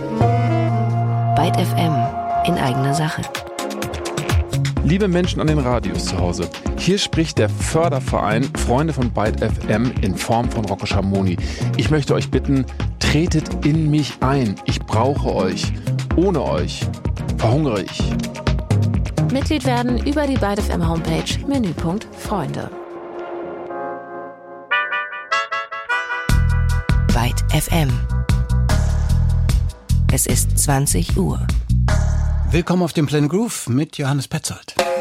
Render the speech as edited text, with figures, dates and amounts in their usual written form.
Byte FM in eigener Sache. Liebe Menschen an den Radios zu Hause, hier spricht der Förderverein Freunde von Byte FM in Form von Rocco Schamoni. Ich möchte euch bitten, tretet in mich ein. Ich brauche euch. Ohne euch verhungere ich. Mitglied werden über die Byte FM Homepage, Menüpunkt Freunde. Byte FM. Es ist 20 Uhr. Willkommen auf dem Planet Groove mit Johannes Petzold.